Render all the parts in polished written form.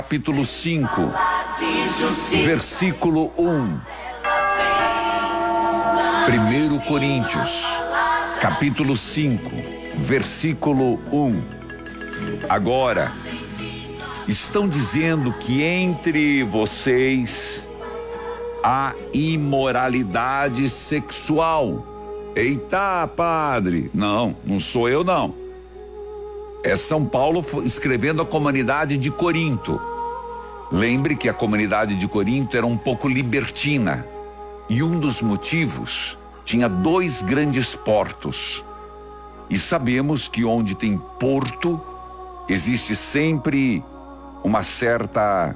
capítulo 5, versículo 1. 1 Coríntios, capítulo 5, versículo 1. Agora, estão dizendo que entre vocês há imoralidade sexual. Eita, padre! Não sou eu não. É São Paulo escrevendo à comunidade de Corinto. Lembre que a comunidade de Corinto era um pouco libertina. E um dos motivos, tinha 2 grandes portos. E sabemos que onde tem porto, existe sempre uma certa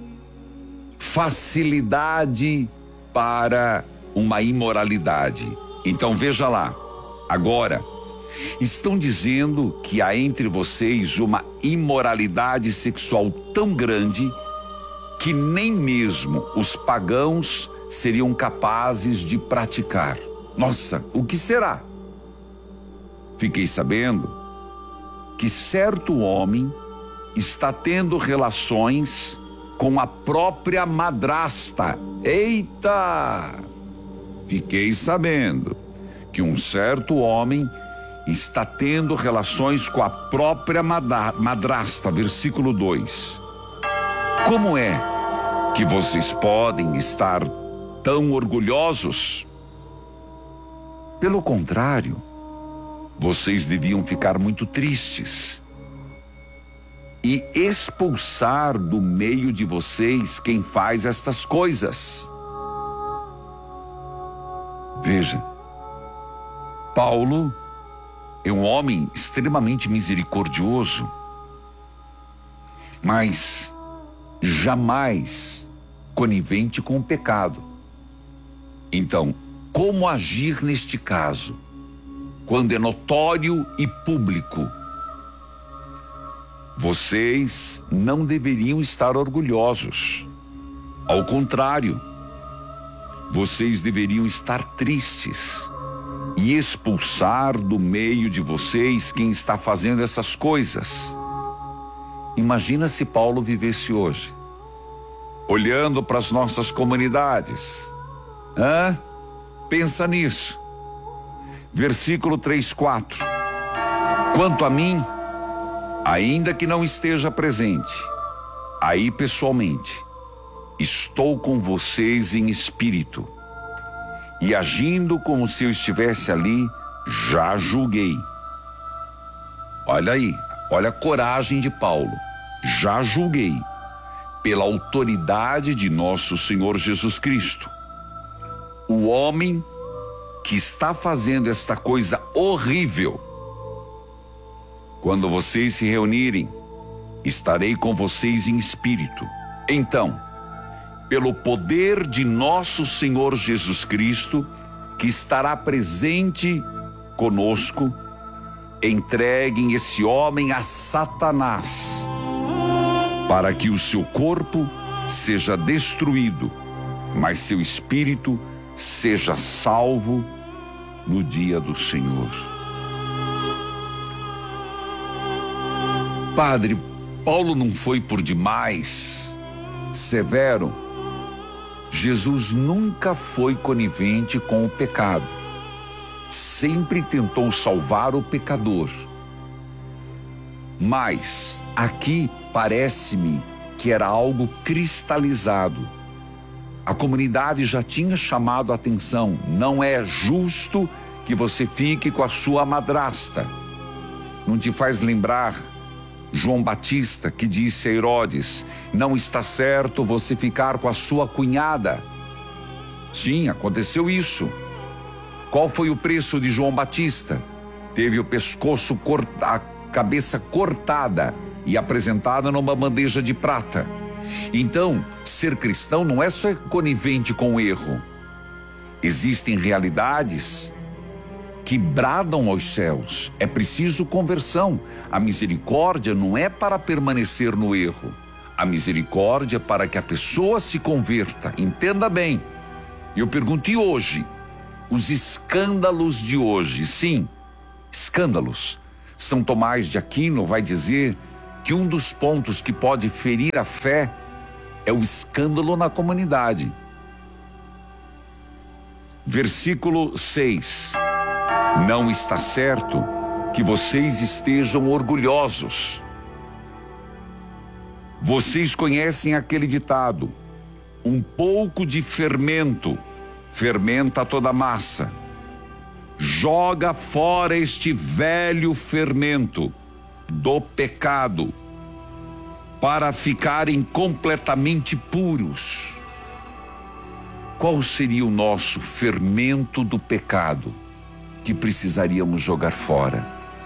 facilidade para uma imoralidade. Então veja lá, agora, estão dizendo que há entre vocês uma imoralidade sexual tão grande que nem mesmo os pagãos seriam capazes de praticar. Nossa, o que será? Fiquei sabendo que certo homem está tendo relações com a própria madrasta. Eita! Fiquei sabendo que um certo homem está tendo relações com a própria madrasta. Versículo 2. Como é que vocês podem estar tão orgulhosos? Pelo contrário, vocês deviam ficar muito tristes e expulsar do meio de vocês quem faz estas coisas. Veja, Paulo é um homem extremamente misericordioso, mas jamais conivente com o pecado. Então, como agir neste caso, quando é notório e público? Vocês não deveriam estar orgulhosos. Ao contrário, vocês deveriam estar tristes e expulsar do meio de vocês quem está fazendo essas coisas. Imagina se Paulo vivesse hoje, olhando para as nossas comunidades. Pensa nisso. Versículo 3, 4. Quanto a mim, ainda que não esteja presente, aí pessoalmente, estou com vocês em espírito, e agindo como se eu estivesse ali, já julguei. Olha aí, olha a coragem de Paulo. Já julguei, pela autoridade de nosso Senhor Jesus Cristo, o homem que está fazendo esta coisa horrível. Quando vocês se reunirem, estarei com vocês em espírito. Então, pelo poder de nosso Senhor Jesus Cristo, que estará presente conosco, entreguem esse homem a Satanás, para que o seu corpo seja destruído, mas seu espírito seja salvo no dia do Senhor. Padre, Paulo não foi por demais severo? Jesus nunca foi conivente com o pecado. Sempre tentou salvar o pecador. Mas aqui parece-me que era algo cristalizado. A comunidade já tinha chamado a atenção. Não é justo que você fique com a sua madrasta. Não te faz lembrar João Batista, que disse a Herodes: não está certo você ficar com a sua cunhada. Sim, aconteceu isso. Qual foi o preço de João Batista? Teve o pescoço a cabeça cortada e apresentada numa bandeja de prata. Então, ser cristão não é só conivente com o erro. Existem realidades que bradam aos céus. É preciso conversão. A misericórdia não é para permanecer no erro. A misericórdia é para que a pessoa se converta. Entenda bem. Eu pergunto, e hoje? Os escândalos de hoje, sim, escândalos. São Tomás de Aquino vai dizer que um dos pontos que pode ferir a fé é o escândalo na comunidade. Versículo 6. Não está certo que vocês estejam orgulhosos. Vocês conhecem aquele ditado: um pouco de fermento fermenta toda a massa. Joga fora este velho fermento do pecado para ficarem completamente puros. Qual seria o nosso fermento do pecado que precisaríamos jogar fora?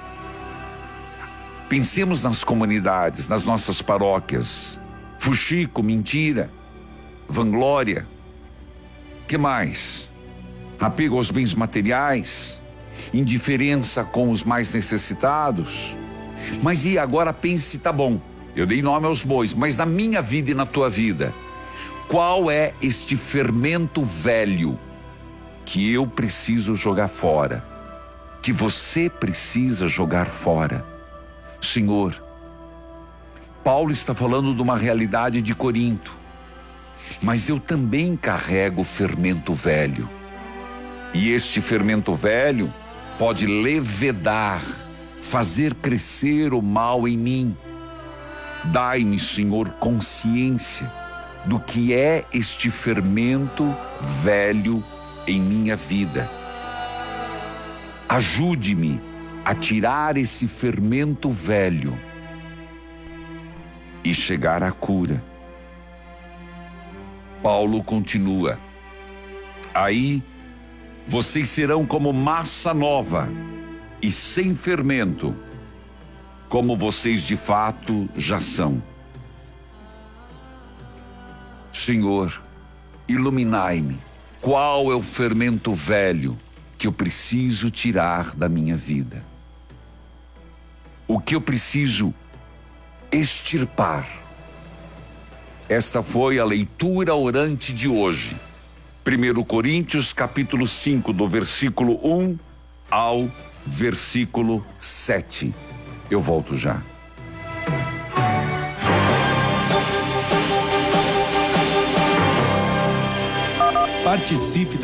Pensemos nas comunidades, nas nossas paróquias. Fuxico, mentira, vanglória. Que mais? Apego aos bens materiais, indiferença com os mais necessitados. Mas e agora pense, tá bom, eu dei nome aos bois, mas na minha vida e na tua vida, qual é este fermento velho que eu preciso jogar fora, que você precisa jogar fora? Senhor, Paulo está falando de uma realidade de Corinto, mas eu também carrego o fermento velho. E este fermento velho pode levedar, fazer crescer o mal em mim. Dai-me, Senhor, consciência do que é este fermento velho em minha vida. Ajude-me a tirar esse fermento velho e chegar à cura. Paulo continua: aí vocês serão como massa nova e sem fermento, como vocês de fato já são. Senhor, iluminai-me. Qual é o fermento velho que eu preciso tirar da minha vida? O que eu preciso extirpar? Esta foi a leitura orante de hoje. 1 Coríntios capítulo 5, do versículo 1 ao versículo 7. Eu volto já. Participe da